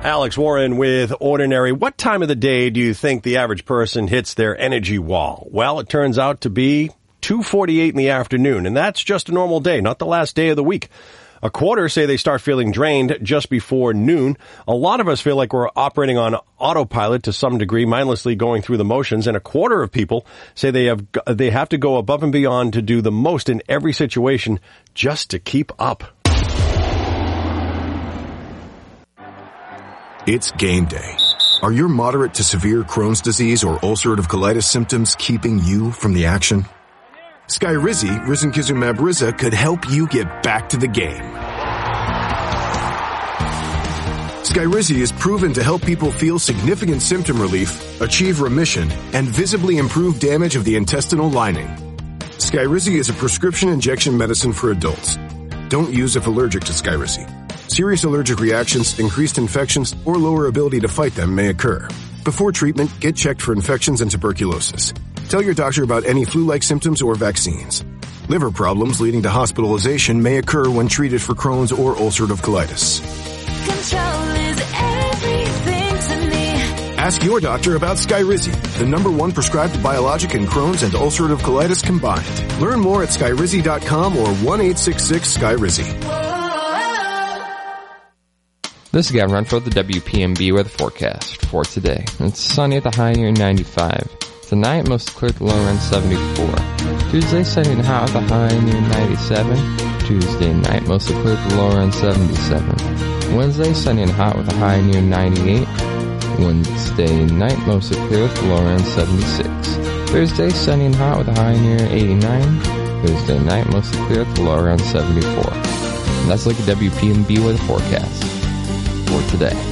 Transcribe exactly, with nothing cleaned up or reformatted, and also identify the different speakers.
Speaker 1: Alex Warren with Ordinary. What time of the day do you think the average person hits their energy wall? Well, it turns out to be two forty-eight in the afternoon, and that's just a normal day, not the last day of the week. A quarter say they start feeling drained just before noon. A lot of us feel like we're operating on autopilot to some degree, mindlessly going through the motions, and a quarter of people say they have they have to go above and beyond to do the most in every situation just to keep up.
Speaker 2: It's game day. Are your moderate to severe Crohn's disease or ulcerative colitis symptoms keeping you from the action? Skyrizi, risankizumab Riza, could help you get back to the game. Skyrizi is proven to help people feel significant symptom relief, achieve remission, and visibly improve damage of the intestinal lining. Skyrizi is a prescription injection medicine for adults. Don't use if allergic to Skyrizi. Serious allergic reactions, increased infections, or lower ability to fight them may occur. Before treatment, get checked for infections and tuberculosis. Tell your doctor about any flu-like symptoms or vaccines. Liver problems leading to hospitalization may occur when treated for Crohn's or ulcerative colitis.
Speaker 3: Control is everything to me.
Speaker 2: Ask your doctor about Skyrizi, the number one prescribed biologic in Crohn's and ulcerative colitis combined. Learn more at skyrizi dot com or one eight six six Skyrizi.
Speaker 4: This is Gavin Renfro, the W P M B weather forecast for today. It's sunny at the high near ninety-five. Tonight, most clear at the low around seventy-four. Tuesday, sunny and hot with a high near ninety-seven. Tuesday night, mostly clear at the low around seventy-seven. Wednesday, sunny and hot with a high near ninety-eight. Wednesday night, mostly clear with the low around seventy-six. Thursday, sunny and hot with a high near eighty-nine. Thursday night, mostly clear with the low around seventy-four. And that's like a W P M B weather forecast for today.